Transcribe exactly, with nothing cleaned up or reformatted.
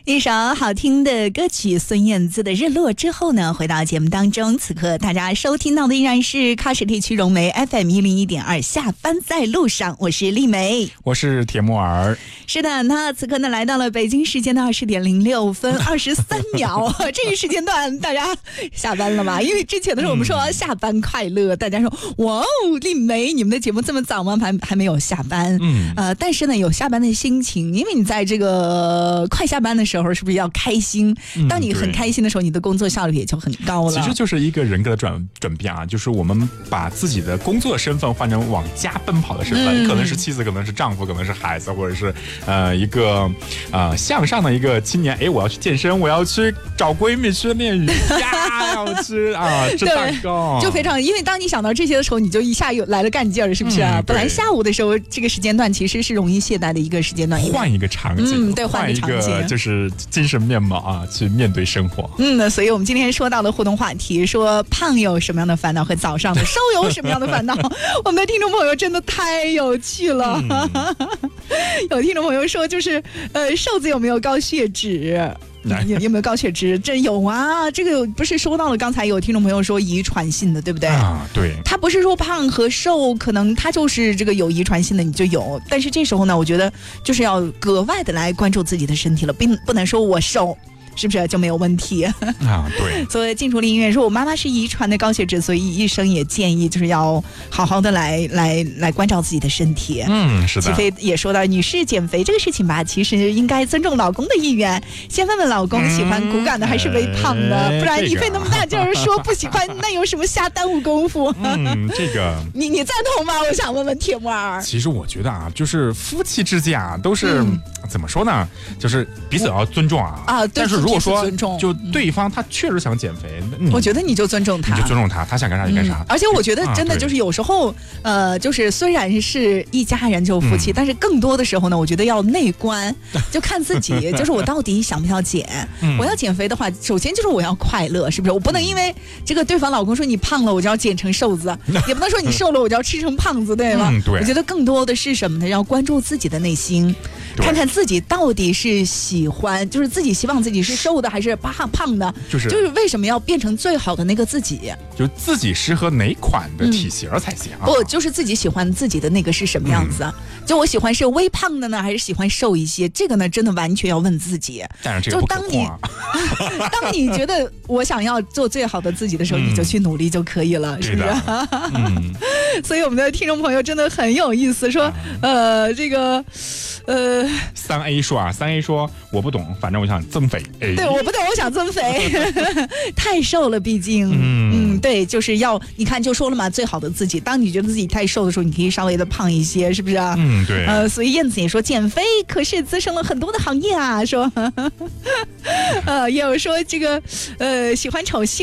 一首好听的歌曲孙燕姿的《日落》之后呢，回到节目当中，此刻大家收听到的依然是喀什地区融媒 F M 一零一点二，下班在路上，我是丽梅， 我是铁木儿。 是的，那此刻呢来到了北京时间的二十点零六分二十三秒，这个时间段大家下班了吧？因为之前的时候我们说下班快乐，大家说哇哦，丽梅你们的节目这么早吗？还还没有下班，嗯，呃，但是呢有下班的心情，因为你在这个快下班的时候。时候是不是要开心？当你很开心的时候，你的工作效率也就很高了。 其实就是一个人格的转转变啊，就是我们把自己的工作身份换成往家奔跑的身份，嗯、可能是妻子，可能是丈夫，可能是孩子，或者是呃一个呃向上的一个青年。哎，我要去健身，我要去找闺蜜去练瑜伽，要吃啊吃蛋糕， 就非常。因为当你想到这些的时候，你就一下又来了干劲儿，是不是啊？嗯、本来下午的时候这个时间段其实是容易懈怠的一个时间段， 换一个场景， 嗯，对，换一个场景就是。精神面貌啊，去面对生活。 嗯，所以我们今天说到的互动话题，说胖有什么样的烦恼和早上的瘦有什么样的烦恼，我们的听众朋友真的太有趣了。嗯、有听众朋友说，就是呃，瘦子有没有高血脂？有有没有高血脂？这有啊，这个不是说到了刚才有听众朋友说遗传性的，对不对？ 啊，对。 他不是说胖和瘦，可能他就是这个有遗传性的你就有，但是这时候呢，我觉得就是要格外的来关注自己的身体了，并不能说我瘦。是不是就没有问题啊？ 对。 所以进出林医院说，我妈妈是遗传的高血脂，所以医生也建议就是要好好的来来来关照自己的身体。 嗯，是的。 齐飞也说到，女士减肥这个事情吧，其实应该尊重老公的意愿，先问问老公喜欢骨感的还是微胖的，嗯、不然你费那么大劲儿说不喜欢，那有什么瞎耽误功夫？ 嗯，这个你你赞同吗？我想问问铁木儿。 其实我觉得啊，就是夫妻之间啊，都是、嗯、怎么说呢？就是彼此要尊重啊。 啊， 但是如果说就对方他确实想减肥， 我觉得你就尊重他， 你就尊重他，他想干啥就干啥。 嗯、而且我觉得真的就是有时候，啊、呃，就是虽然是一家人就夫妻，嗯、但是更多的时候呢，我觉得要内观，就看自己，就是我到底想不想减。嗯、我要减肥的话，首先就是我要快乐，是不是？我不能因为这个对方老公说你胖了，我就要减成瘦子，也不能说你瘦了，我就要吃成胖子，对吗？ 嗯、对。 我觉得更多的是什么呢？要关注自己的内心，看看自己到底是喜欢，就是自己希望自己是瘦的。还是胖胖的， 就是就是为什么要变成最好的那个自己？ 就自己适合哪款的体型才行啊？ 不、嗯，就是自己喜欢自己的那个是什么样子？嗯、就我喜欢是微胖的呢，还是喜欢瘦一些？这个呢，真的完全要问自己。 但是这个不可控啊。 当你觉得我想要做最好的自己的时候，嗯、你就去努力就可以了，是不是？嗯、所以我们的听众朋友真的很有意思，说、嗯、呃这个。呃， 三 A 说啊，三 A 说我不懂，反正我想增肥。哎、 对，我不懂，我想增肥，太瘦了，毕竟，嗯, 嗯，对，就是要你看就说了嘛，最好的自己。当你觉得自己太瘦的时候，你可以稍微的胖一些，是不是啊？ 嗯，对。 呃，所以燕子也说减肥可是滋生了很多的行业啊，说，呃，也有说这个呃喜欢丑性。